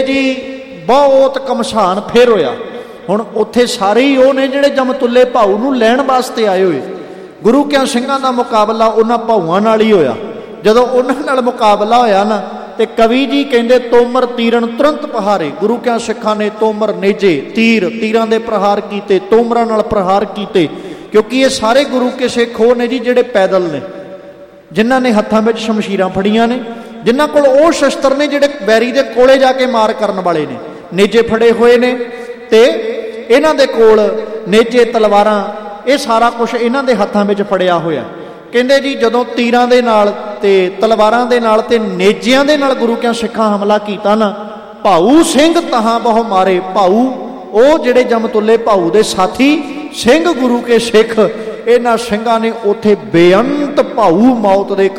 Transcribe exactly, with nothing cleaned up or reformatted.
जी बहुत घमसान फिर होया। हुण उत्थे सारे ही वो ने जिहड़े जमतुल्ले भाऊ नूं लैण वास्ते आए हुए। गुरु कियां ਸਿੰਘਾਂ ਦਾ मुकाबला उन्हां भाऊआं नाल ही होया। जदों उन्हां नाल मुकाबला होया ना ते कवि जी कहंदे तोमर तीरन तुरंत पहारे। गुरु कियां सिखां ने तोमर नेजे तीर तीरां दे प्रहार कीते, तोमरां नाल प्रहार कीते, क्योंकि ये सारे गुरु के सिख हो ने जी जिहड़े पैदल ने, जिन्हां ने हत्थां विच शमशीरां फड़ियां ने, जिन्हां कोल वो शस्त्र ने जिहड़े बैरी दे कोले जाके मार करन वाले ने। नेजे फड़े हुए ने ते इन्हां दे कोल नेजे तलवारां ये सारा कुछ इन्हां दे हत्थां विच फड़िया होया। कहंदे जी जदों तीरां दे नाल ते तलवारां दे नाल ते नेजियां दे नाल गुरु कियां सिखां हमला कीता ना, भाऊ सिंह तहां बहु मारे। भाऊ वो जिहड़े जमतुल्ले भाऊ दे साथी सिंह गुरु के सिख, इन्हां ਸਿੰਘਾਂ ने उत्थे बेअंत भाऊ मौत दे